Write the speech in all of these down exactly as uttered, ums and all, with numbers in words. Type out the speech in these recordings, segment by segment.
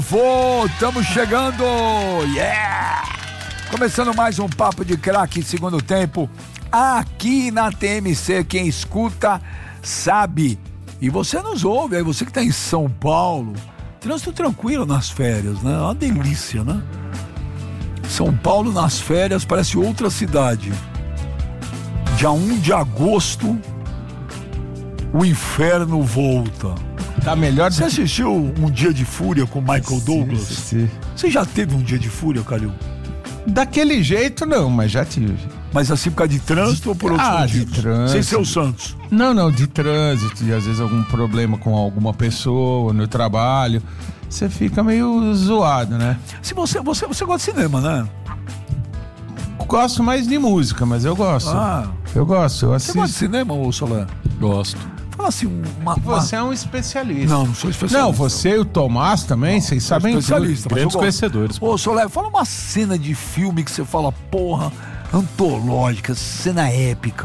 Vou, estamos chegando, yeah! Começando mais um Papo de Craque segundo tempo, aqui na T M C, quem escuta sabe, e você nos ouve, aí você que tá em São Paulo, trânsito tranquilo nas férias, né? Uma delícia, né? São Paulo nas férias parece outra cidade. Dia um de agosto, o inferno volta. Tá melhor. Você assistiu Um Dia de Fúria com Michael sim, Douglas? Sim, sim. Você já teve um dia de fúria, Calil? Daquele jeito não, mas já tive. Mas assim por causa de trânsito ou por outros ah, motivos? de trânsito. Sem ser o Santos. Não, não, de trânsito, e às vezes algum problema com alguma pessoa no trabalho. Você fica meio zoado, né? Se você, você, você gosta de cinema, né? Gosto mais de música, mas eu gosto. Ah. Eu gosto, eu assisto. Você gosta de cinema, ô Soler? Gosto. Fala assim, uma... Você uma... é um especialista. Não, não sou especialista. Não, você e o Tomás também, não, vocês sabem especialista, tudo. Grandes conhecedores. Ô Soler, fala uma cena de filme que você fala, porra, antológica, cena épica.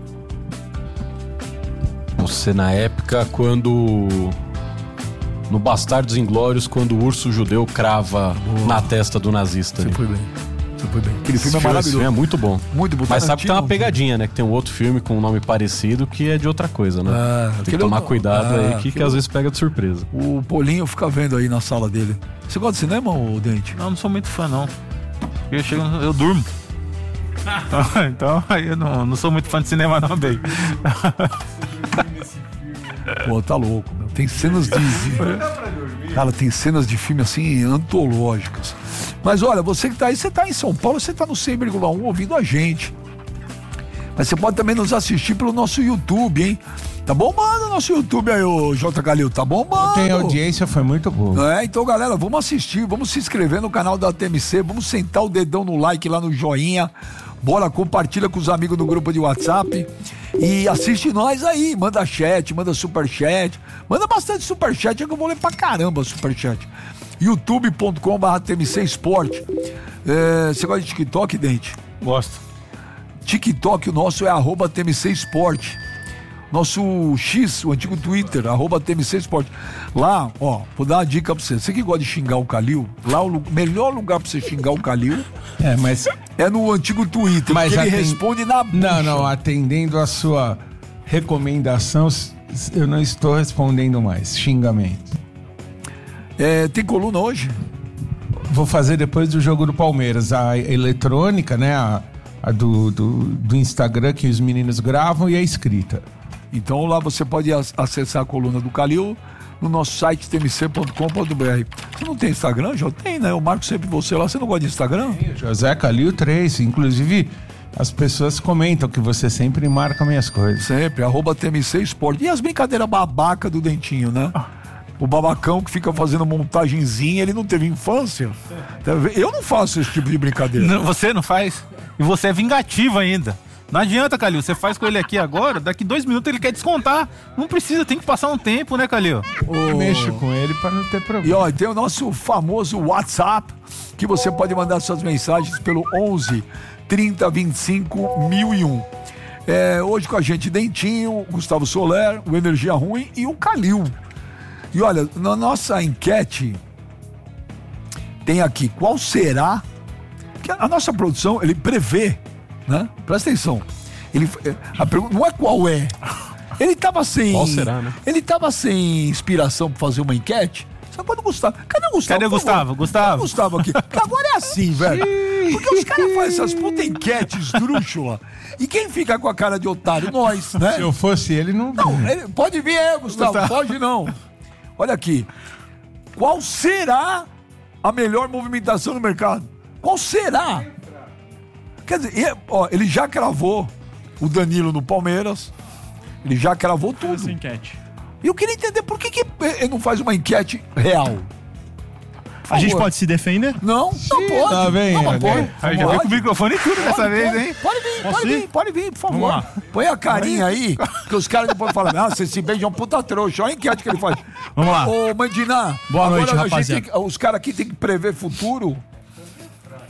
Cena épica quando... No Bastardos Inglórios, quando o urso judeu crava Boa. na testa do nazista. Você foi bem. Você foi bem. Aquele filme é filme, maravilhoso. Esse filme é muito bom. Muito bom. Mas sabe que tem uma pegadinha, né? Que tem um outro filme com um nome parecido que é de outra coisa, né? Ah, tem que tomar cuidado ah, aí, que, que às vezes pega de surpresa. O Polinho fica vendo aí na sala dele. Você gosta de cinema, ô Dente? Não, não sou muito fã, não. Eu chego, eu durmo. Então, aí eu não, não sou muito fã de cinema, não, bem. Pô, tá louco, meu. Tem cenas de... Cara, tem cenas de filme assim, antológicas. Mas olha, você que tá aí, você tá em São Paulo, você tá no cem vírgula um ouvindo a gente. Mas você pode também nos assistir pelo nosso YouTube, hein? Tá bombando o nosso YouTube aí, ô J. Calil, tá bombando. Tem audiência, foi muito boa. É, então galera, vamos assistir, vamos se inscrever no canal da T M C, vamos sentar o dedão no like lá no joinha. Bora, compartilha com os amigos no grupo de WhatsApp e assiste nós aí, manda chat, manda superchat, manda bastante superchat, é que eu vou ler pra caramba superchat. youtube ponto com barra T M C Sport. É, você gosta de TikTok, Dente? Gosto. TikTok, o nosso é arroba T M C Sport. Nosso X, o antigo Twitter, arroba T M C Sport. Lá, ó, vou dar uma dica pra você. Você que gosta de xingar o Calil, lá o melhor lugar pra você xingar o Calil é, mas... é no antigo Twitter, mas porque atend... ele responde na bucha. Não, não, atendendo a sua recomendação, eu não estou respondendo mais xingamento. É, tem coluna hoje? Vou fazer depois do jogo do Palmeiras. A eletrônica, né, a, a do, do, do Instagram que os meninos gravam e a escrita. Então lá você pode acessar a coluna do Calil no nosso site T M C ponto com ponto B R. Você não tem Instagram? Já tem, né? Eu marco sempre você lá. Você não gosta de Instagram? Sim, José Calil três. Inclusive, as pessoas comentam que você sempre marca minhas coisas. Sempre, arroba T M C Sport. E as brincadeiras babaca do Dentinho, né? O babacão que fica fazendo montagenzinha, ele não teve infância. Eu não faço esse tipo de brincadeira. Não, você não faz? E você é vingativo ainda. Não adianta, Calil, você faz com ele aqui agora, daqui dois minutos ele quer descontar. Não precisa, tem que passar um tempo, né, Calil? Oh. Eu mexo com ele pra não ter problema. E ó, tem o nosso famoso WhatsApp, que você pode mandar suas mensagens pelo onze, trinta, vinte e cinco, mil e um. É, hoje com a gente Dentinho, Gustavo Soler, o Energia Ruim e o Calil. E olha, na nossa enquete tem aqui, qual será, que a nossa produção, ele prevê, né? Presta atenção. Ele, a pergunta não é qual é. Ele tava sem. Qual será, né? Ele tava sem inspiração pra fazer uma enquete. Sabe quando o Gustavo? Cadê o Gustavo? Cadê o Gustavo? Gustavo? Cadê o Gustavo aqui? Porque agora é assim, velho. Porque os caras fazem essas puta enquetes esdrúxulas. E quem fica com a cara de otário? Nós, né? Se eu fosse ele, não. Não, ele, pode vir aí, Gustavo. Gustavo. Pode não. Olha aqui. Qual será a melhor movimentação no mercado? Qual será? Quer dizer, ó, ele já cravou o Danilo no Palmeiras. Ele já cravou tudo. Essa enquete. E eu queria entender por que, que ele não faz uma enquete real. A gente pode se defender? Não, não pode. Tá bem, não, pode. Aí já veio com o microfone e tudo dessa Pode, vez, pode. hein? Pode vir, Posso pode ir? vir, pode vir, por favor. Vamos lá. Põe a carinha aí, que os caras depois falam, ah, você se beija é um puta trouxa. Olha a enquete que ele faz. Vamos lá. Ô, Mandiná, Boa agora noite, a gente rapaziada. tem que- os caras aqui tem que prever futuro.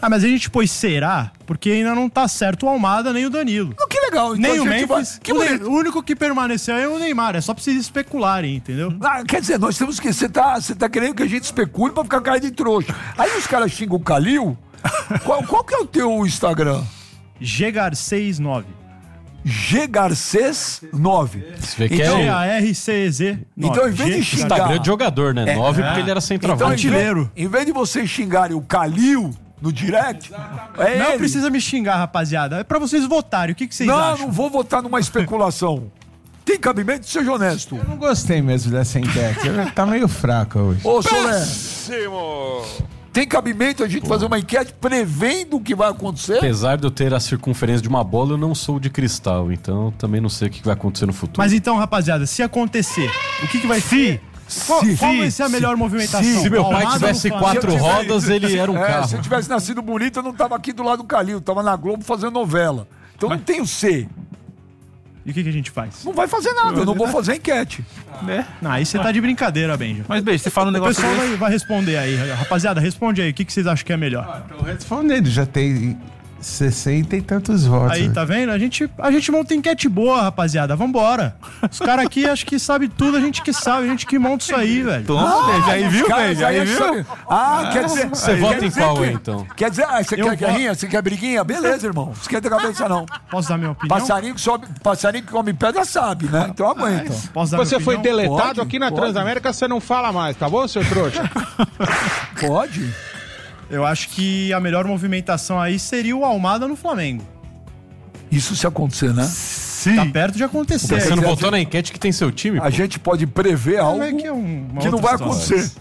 Ah, mas a gente pôs será, porque ainda não tá certo o Almada nem o Danilo. Não, que legal. Então Nem a o gente Memphis. vai- que o, Ne- bonito. o único que permaneceu é o Neymar. É só pra vocês especularem, entendeu? Ah, quer dizer, nós temos que. Você tá, você tá querendo que a gente especule pra ficar cara de trouxa. Aí os caras xingam o Calil. Qual, qual que é o teu Instagram? G Garcês nove. G Garcês nove. Você vê que Então, é G A R C E Z nove. Então, em vez de G- xingar- Instagram de jogador, né? É. Nove porque ele era Então, centroavante. em vez, Artilheiro. em vez de vocês xingarem o Calil no direct, é Não ele. precisa me xingar, rapaziada. É pra vocês votarem. O que, que vocês Não, acham? não vou votar numa especulação. Tem cabimento? Seja honesto. Eu não gostei mesmo dessa enquete. Tá meio fraca hoje. Ô, Solé. Tem cabimento a gente fazer uma enquete prevendo o que vai acontecer? Apesar de eu ter a circunferência de uma bola, eu não sou de cristal, então também não sei o que vai acontecer no futuro. Mas então, rapaziada, se acontecer, o que, que vai ser? Qual, Se- qual se- vai ser a melhor movimentação? Se meu pai Almada tivesse no Flamengo? quatro Se eu tivesse- rodas, ele era um É, carro. se eu tivesse nascido bonito, eu não tava aqui do lado do Calil, tava na Globo fazendo novela. Então não tem o C. E o que, que a gente faz? Não vai fazer nada, eu não vou fazer enquete. Né? Não, aí você tá de brincadeira, Benja. Mas, beijo, você fala um O negócio pessoal desse. vai, vai responder aí. Rapaziada, responde aí. O que, que vocês acham que é melhor? Tô respondendo, já tem sessenta e tantos votos. Aí, tá vendo? A gente, a gente monta enquete boa, rapaziada. Vambora. Os caras aqui acho que sabem tudo, a gente que sabe, a gente que monta isso aí, velho. Toma, beijo. Aí viu, Cara, beijo? Aí é viu? sabe- Ah, quer dizer. Você quer vota em dizer qual que- aí, então? Quer dizer, ah, você Eu quer guerrinha? Você quer briguinha? Beleza, irmão. Não esquenta a cabeça, não. Posso dar minha opinião? Passarinho que, sobe, passarinho que come pedra sabe, né? Então aguenta. Posso dar Você minha foi opinião? deletado Pode, aqui na pode. Transamérica, você não fala mais, tá bom, seu trouxa? Pode. Eu acho que a melhor movimentação aí seria o Almada no Flamengo. Isso se acontecer, né? Tá perto de acontecer. Você não Quer votou na enquete que tem seu time? A pô? gente pode prever algo É que é um- uma que não outra vai situação. acontecer.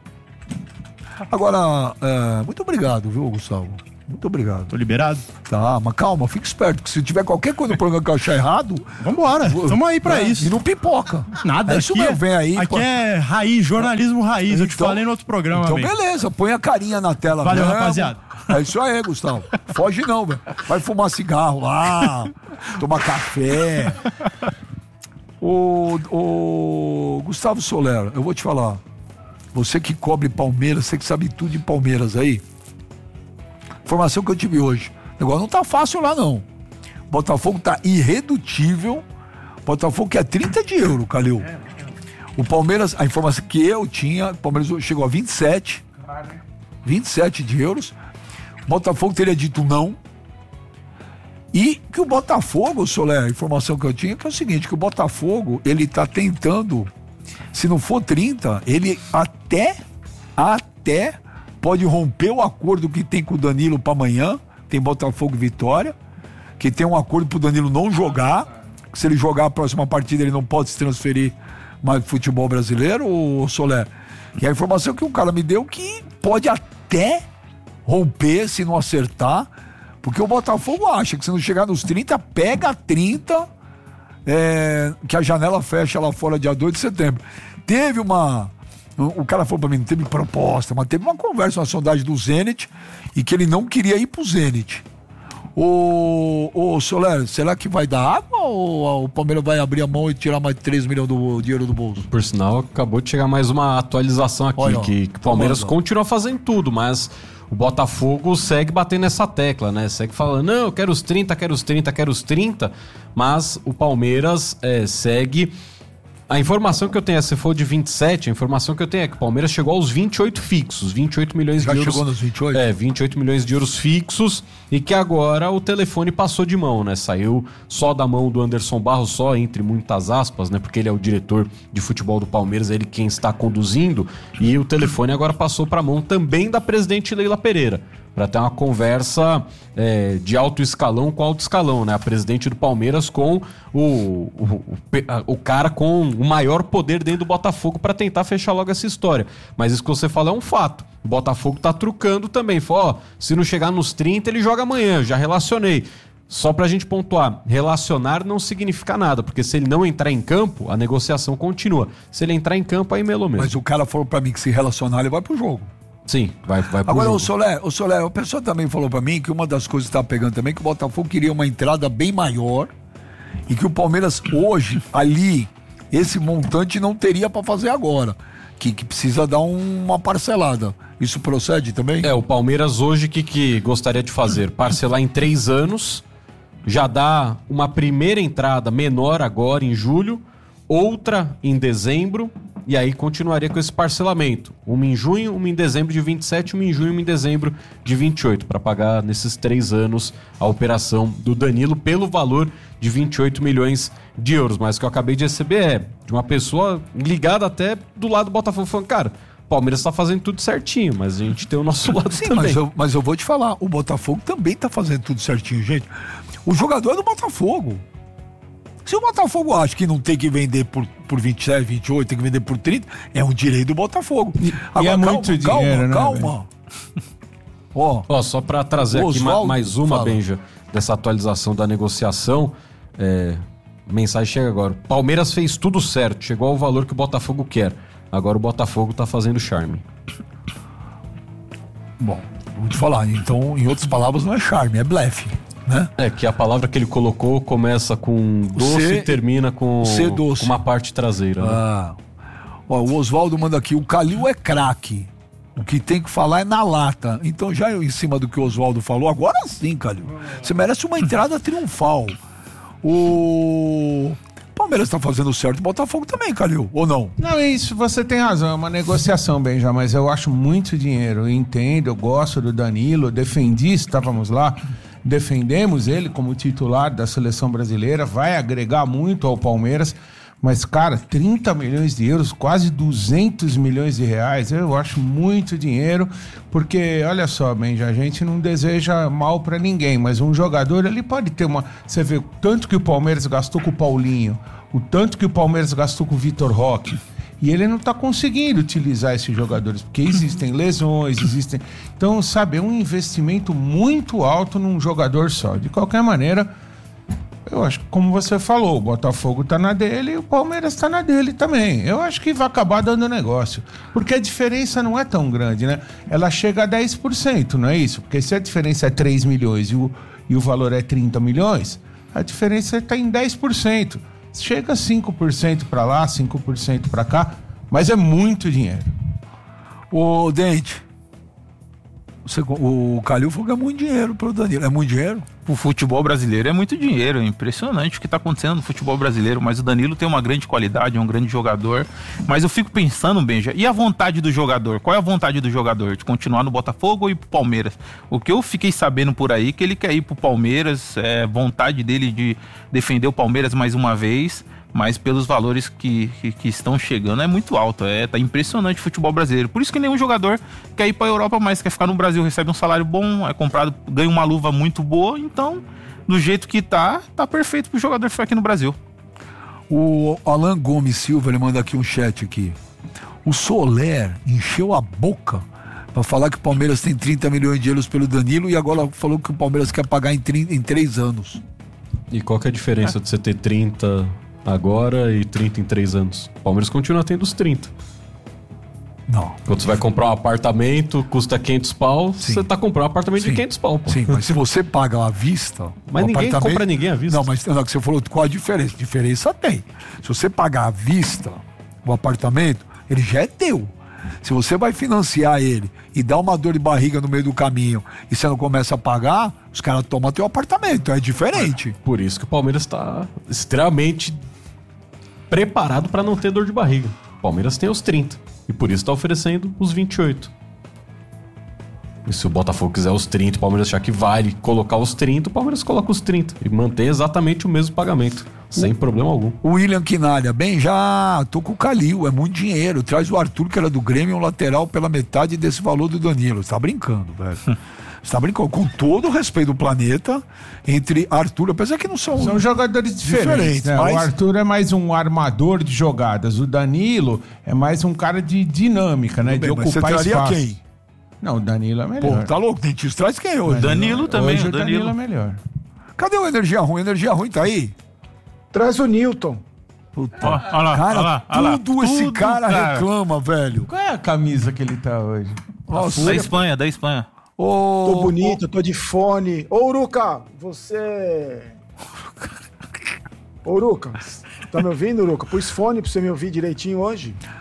Agora, é, muito obrigado, viu, Gustavo? Muito obrigado. Tô liberado? Tá, mas calma, fica esperto, que se tiver qualquer coisa no programa que eu achar errado, Vambora. Tamo aí pra é, isso. e não pipoca. Nada, É isso aqui, mesmo, é, vem aí. aqui pô. é raiz, jornalismo raiz. Eu te Então- falei no outro programa, Então, amigo. beleza, põe a carinha na tela. Valeu, mesmo. rapaziada. É isso aí, Gustavo. Foge não, velho. Vai fumar cigarro lá, tomar café. Ô, ô, Gustavo Soler, eu vou te falar. Você que cobre Palmeiras, você que sabe tudo de Palmeiras aí. Informação que eu tive hoje. O negócio não tá fácil lá, não. Botafogo tá irredutível. Botafogo quer trinta de euro, Calil. O Palmeiras, a informação que eu tinha, o Palmeiras chegou a vinte e sete. vinte e sete de euros. O Botafogo teria dito não. E que o Botafogo, Soler, a informação que eu tinha, que é o seguinte, que o Botafogo, ele tá tentando, se não for trinta, ele até, até pode romper o acordo que tem com o Danilo para amanhã, tem Botafogo e Vitória, que tem um acordo pro Danilo não jogar, que se ele jogar a próxima partida ele não pode se transferir mais pro futebol brasileiro, ô Soler. E a informação que o cara me deu que pode até romper se não acertar, porque o Botafogo acha que se não chegar nos trinta, pega trinta, é, que a janela fecha lá fora dia dois de setembro. Teve uma... O cara falou pra mim, não teve proposta, mas teve uma conversa, uma sondagem do Zenit, e que ele não queria ir pro Zenit. Ô, ô Soler, será que vai dar água ou o Palmeiras vai abrir a mão e tirar mais três milhões do dinheiro do bolso? Por sinal, acabou de chegar mais uma atualização aqui, Olha, ó, que, que o Palmeiras tá bom, ó. continua fazendo tudo, mas o Botafogo segue batendo nessa tecla, né? Segue falando, não, eu quero os trinta, quero os trinta, quero os trinta, mas o Palmeiras é, segue... A informação que eu tenho, se for de vinte e sete, a informação que eu tenho é que o Palmeiras chegou aos vinte e oito fixos, vinte e oito milhões Já de euros. chegou nos vinte e oito? É, vinte e oito milhões de euros fixos, e que agora o telefone passou de mão, né? Saiu só da mão do Anderson Barros, só entre muitas aspas, né? Porque ele é o diretor de futebol do Palmeiras, ele quem está conduzindo, e o telefone agora passou para a mão também da presidente Leila Pereira, para ter uma conversa é, de alto escalão com alto escalão, né? A presidente do Palmeiras com o, o, o, o cara com o maior poder dentro do Botafogo para tentar fechar logo essa história. Mas isso que você fala é um fato. O Botafogo tá trucando também. Falou, ó, se não chegar nos trinta, ele joga amanhã. Eu já relacionei. Só pra gente pontuar, relacionar não significa nada, porque se ele não entrar em campo, a negociação continua. Se ele entrar em campo, aí melou mesmo. Mas o cara falou pra mim que se relacionar, ele vai pro jogo. Sim, vai, vai pro Agora, jogo. o Soler, o Soler, a pessoa também falou pra mim que uma das coisas que tá pegando também é que o Botafogo queria uma entrada bem maior e que o Palmeiras hoje, ali, esse montante não teria pra fazer agora. que, que precisa dar um, uma parcelada. Isso procede também? É, o Palmeiras hoje, o que, que gostaria de fazer? Parcelar em três anos, já dá uma primeira entrada menor agora em julho, outra em dezembro, e aí continuaria com esse parcelamento. Uma em junho, uma em dezembro de vinte e sete, uma em junho, uma em dezembro de vinte e oito, para pagar nesses três anos a operação do Danilo pelo valor de vinte e oito milhões de euros. Mas o que eu acabei de receber é de uma pessoa ligada até do lado do Botafogo, falando, cara, o Palmeiras tá fazendo tudo certinho, mas a gente tem o nosso lado Sim, também. mas eu, mas eu vou te falar, o Botafogo também tá fazendo tudo certinho, gente. O jogador é do Botafogo. Se o Botafogo acha que não tem que vender por, por vinte e sete, vinte e oito, tem que vender por trinta, é um direito do Botafogo. E, Agora, e é calma, muito calma, dinheiro, calma, né? calma. Ó, Ó, só para trazer aqui ma- Osvaldo, mais uma, fala. Benja, dessa atualização da negociação, é, mensagem chega agora. Palmeiras fez tudo certo, chegou ao valor que o Botafogo quer. Agora o Botafogo tá fazendo charme. bom, vou te falar. Então, em outras palavras, não é charme, é blefe, né? É, que a palavra que ele colocou começa com doce C- e termina com, C doce. com uma parte traseira. Né? Ah. Ó, o Oswaldo manda aqui, o Calil é craque. O que tem que falar é na lata. Então, já eu, em cima do que o Oswaldo falou, agora sim, Calil. Você merece uma entrada triunfal. O Palmeiras tá fazendo certo, o Botafogo também, Calil, ou não? Não, é isso, você tem razão, é uma negociação, Benja, mas eu acho muito dinheiro, eu entendo, eu gosto do Danilo, defendi, estávamos lá, defendemos ele como titular da seleção brasileira, vai agregar muito ao Palmeiras, mas, cara, trinta milhões de euros, quase duzentos milhões de reais, eu acho muito dinheiro, porque, olha só, Benja, a gente não deseja mal pra ninguém, mas um jogador, ele pode ter uma... Você vê o tanto que o Palmeiras gastou com o Paulinho, o tanto que o Palmeiras gastou com o Vitor Roque, e ele não tá conseguindo utilizar esses jogadores, porque existem lesões, existem... Então, sabe, é um investimento muito alto num jogador só. De qualquer maneira... Eu acho que, como você falou, o Botafogo tá na dele e o Palmeiras tá na dele também. Eu acho que vai acabar dando negócio. Porque a diferença não é tão grande, né? Ela chega a dez por cento, não é isso? Porque se a diferença é três milhões e o, e o valor é trinta milhões, a diferença está em dez por cento. Chega a cinco por cento para lá, cinco por cento para cá, mas é muito dinheiro. Ô, Dente, você, o Calil falou que é muito dinheiro pro Danilo. É muito dinheiro? O futebol brasileiro é muito dinheiro, é impressionante o que está acontecendo no futebol brasileiro, mas o Danilo tem uma grande qualidade, é um grande jogador, mas eu fico pensando, Benja, e a vontade do jogador? Qual é a vontade do jogador? De continuar no Botafogo ou ir pro Palmeiras? O que eu fiquei sabendo por aí, que ele quer ir pro Palmeiras, é vontade dele de defender o Palmeiras mais uma vez, mas pelos valores que, que, que estão chegando é muito alto, é, tá impressionante o futebol brasileiro. Por isso que nenhum jogador quer ir pra Europa mais, quer ficar no Brasil, recebe um salário bom, é comprado, ganha uma luva muito boa, então, do jeito que tá, tá perfeito pro jogador ficar aqui no Brasil. O Alan Gomes Silva, ele manda aqui um chat aqui. O Soler encheu a boca pra falar que o Palmeiras tem trinta milhões de euros pelo Danilo e agora falou que o Palmeiras quer pagar em, trinta, em três anos. E qual que é a diferença é. de você ter trinta agora e trinta em três anos? O Palmeiras continua tendo os trinta. Não. Quando você vai comprar um apartamento, custa quinhentos pau, Sim. você tá comprando um apartamento Sim. de quinhentos pau, pô. Sim, mas se você paga à vista... Mas o ninguém apartamento... compra ninguém à vista. Não, mas não, que você falou, qual a diferença? Diferença tem. Se você pagar à vista o apartamento, ele já é teu. Se você vai financiar ele e dá uma dor de barriga no meio do caminho e você não começa a pagar, os caras tomam teu apartamento, é diferente. Por isso que o Palmeiras está extremamente preparado para não ter dor de barriga. O Palmeiras tem os trinta e por isso está oferecendo os vinte e oito. E se o Botafogo quiser os trinta, o Palmeiras achar que vale colocar os trinta, o Palmeiras coloca os trinta e mantém exatamente o mesmo pagamento, sem o, problema algum. O William Quinalha, bem, já tô com o Calil, é muito dinheiro. Traz o Arthur, que era do Grêmio, um lateral pela metade desse valor do Danilo. Você tá brincando, velho. Você tá brincando, com todo o respeito do planeta, entre Arthur, apesar que não são... São jogadores diferentes, diferentes né? Mas... O Arthur é mais um armador de jogadas, o Danilo é mais um cara de dinâmica, né? Bem, de ocupar você espaço. Quem? Não, o Danilo é melhor. Pô, tá louco? Dentista traz quem hoje? O Danilo também, hoje o Danilo. Danilo é melhor. Cadê o Energia Ruim? Energia Ruim tá aí? Traz o Newton. Puta. Ó, ó lá, cara, ó lá, ó lá. tudo esse Tudo, cara, cara reclama, velho. Qual é a camisa que ele tá hoje? Nossa, da Espanha, da Espanha. Ô, Tô bonito, tô de fone. Ô, Uruca, você... Ô, Uruca, tá me ouvindo, Uruca? Pus fone pra você me ouvir direitinho hoje?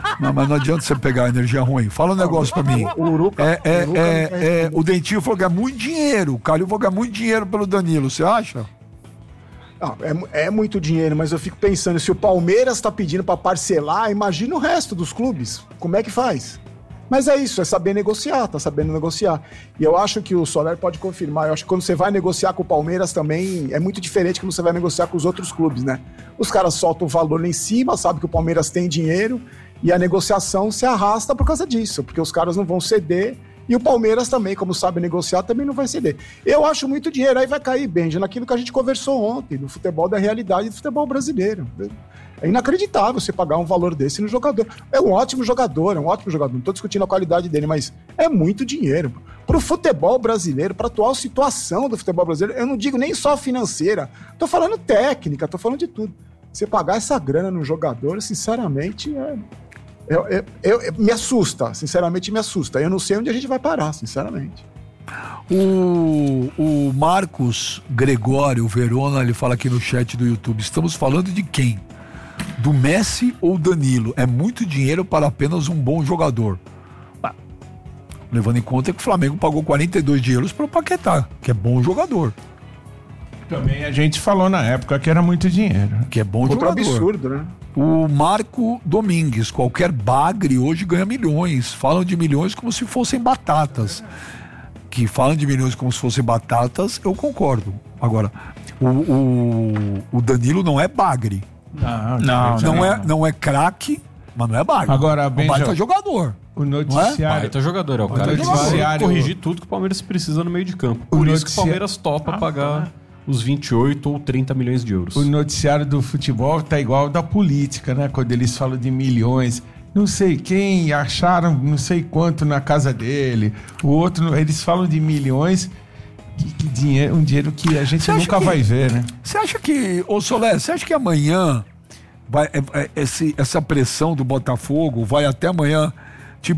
Não, mas não adianta você pegar energia ruim. Fala um negócio pra mim. O Uruca, É, é, o Uruca é, não quer é, responder. o Dentinho falou que é muito dinheiro. O Calil falou que é muito dinheiro pelo Danilo. Você acha? Não, é, mu- é muito dinheiro, mas eu fico pensando, se o Palmeiras tá pedindo pra parcelar, imagina o resto dos clubes. Como é que faz? Mas é isso, é saber negociar, tá sabendo negociar. E eu acho que o Soler pode confirmar. Eu acho que quando você vai negociar com o Palmeiras também é muito diferente quando você vai negociar com os outros clubes, né? Os caras soltam o valor lá em cima, sabe que o Palmeiras tem dinheiro e a negociação se arrasta por causa disso, porque os caras não vão ceder. E o Palmeiras também, como sabe negociar, também não vai ceder. Eu acho muito dinheiro. Aí vai cair, Benja, naquilo que a gente conversou ontem, no futebol da realidade do futebol brasileiro. É inacreditável você pagar um valor desse no jogador. É um ótimo jogador, é um ótimo jogador. Não estou discutindo a qualidade dele, mas é muito dinheiro. Para o futebol brasileiro, para a atual situação do futebol brasileiro, eu não digo nem só financeira, estou falando técnica, estou falando de tudo. Você pagar essa grana no jogador, sinceramente, é... Eu, eu, eu- eu- me assusta, sinceramente me assusta. Eu não sei onde a gente vai parar, sinceramente. O, o Marcos Gregório Verona, ele fala aqui no chat do YouTube, estamos falando de quem? Do Messi ou Danilo? É muito dinheiro para apenas um bom jogador. Ah, levando em conta que o Flamengo pagou quarenta e dois de euros para o Paquetá, que é bom jogador. Também a gente falou na época que era muito dinheiro. Que é bom Outro jogador. absurdo, né? O Marco Domingues, qualquer bagre hoje ganha milhões. Falam de milhões como se fossem batatas. Que falam de milhões como se fossem batatas, eu concordo. Agora, o, o, o Danilo não é bagre. Não, Não, Não é, não é craque, mas não é bagre. Agora, é um Benja, baita jogador. o noticiário. Baita jogador, é o cara que vai noticiário- corrigir tudo que o Palmeiras precisa no meio de campo. O Por isso que o noticia- Palmeiras topa pagar os vinte e oito ou trinta milhões de euros. O noticiário do futebol tá igual ao da política, né? Quando eles falam de milhões. Não sei quem, acharam não sei quanto na casa dele. O outro, eles falam de milhões. Que, que dinheiro, um dinheiro que a gente Você acha nunca que- vai ver, né? Você acha que, ô Solé, você acha que amanhã vai, é- é- esse- essa pressão do Botafogo vai até amanhã